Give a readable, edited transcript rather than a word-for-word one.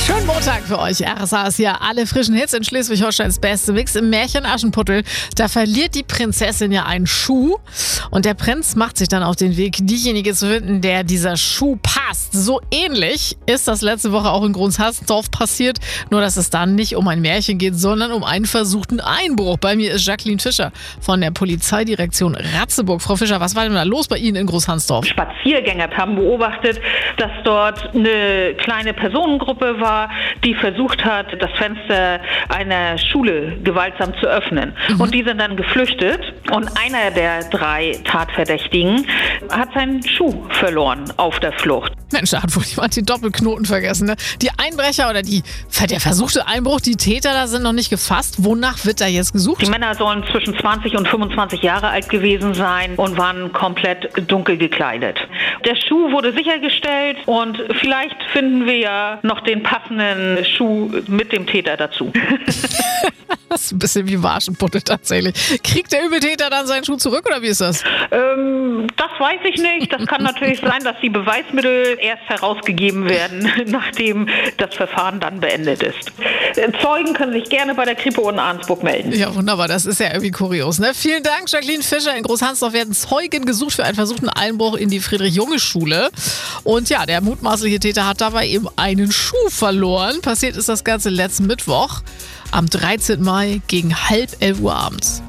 Schönen Montag für euch. RSA ist hier. Alle frischen Hits in Schleswig-Holsteins beste Mix im Märchen Aschenputtel. Da verliert die Prinzessin ja einen Schuh und der Prinz macht sich dann auf den Weg, diejenige zu finden, der dieser Schuh passt. So ähnlich ist das letzte Woche auch in Großhansdorf passiert, nur dass es dann nicht um ein Märchen geht, sondern um einen versuchten Einbruch. Bei mir ist Jacqueline Fischer von der Polizeidirektion Ratzeburg. Frau Fischer, was war denn da los bei Ihnen in Großhansdorf? Spaziergänger haben beobachtet, dass dort eine kleine Personengruppe war, die versucht hat, das Fenster einer Schule gewaltsam zu öffnen. Und die sind dann geflüchtet und einer der 3 Tatverdächtigen hat seinen Schuh verloren auf der Flucht. Mensch, da hat wohl jemand die Doppelknoten vergessen. Ne? Die Einbrecher oder der versuchte Einbruch, die Täter da sind noch nicht gefasst. Wonach wird da jetzt gesucht? Die Männer sollen zwischen 20 und 25 Jahre alt gewesen sein und waren komplett dunkel gekleidet. Der Schuh wurde sichergestellt und vielleicht finden wir ja noch den passenden Schuh mit dem Täter dazu. Das ist ein bisschen wie Aschenputtel tatsächlich. Kriegt der Übeltäter dann seinen Schuh zurück oder wie ist das? Das weiß ich nicht. Das kann natürlich sein, dass die Beweismittel erst herausgegeben werden, nachdem das Verfahren dann beendet ist. Zeugen können sich gerne bei der Kripo in Arnsburg melden. Ja, wunderbar. Das ist ja irgendwie kurios. Ne? Vielen Dank, Jacqueline Fischer. In Großhansdorf werden Zeugen gesucht für einen versuchten Einbruch in die Friedrich-Junge-Schule. Und ja, der mutmaßliche Täter hat dabei eben einen Schuh verloren. Passiert ist das Ganze letzten Mittwoch am 13. Mai gegen 10:30 Uhr abends.